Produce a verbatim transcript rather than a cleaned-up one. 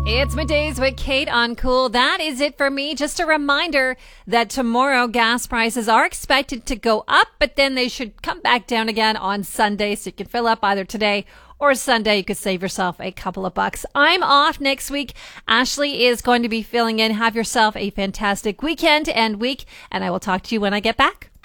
It's Middays with Kate on Cool. That is it for me. Just a reminder that tomorrow gas prices are expected to go up, but then they should come back down again on Sunday. So you can fill up either today or Sunday. You could save yourself a couple of bucks. I'm off next week. Ashley is going to be filling in. Have yourself a fantastic weekend and week, and I will talk to you when I get back.